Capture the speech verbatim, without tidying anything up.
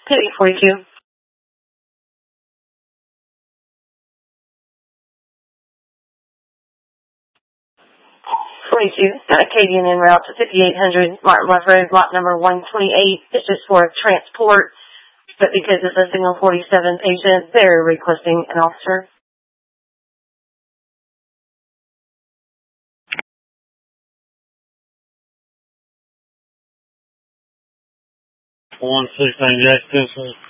Pity forty-two. forty-two, got Acadian en route to fifty-eight hundred Martin Bluff Road, lot number one twenty-eight. It's just for transport, but because it's a single forty-seven patient, they're requesting an officer. one sixteen Jack Spencer.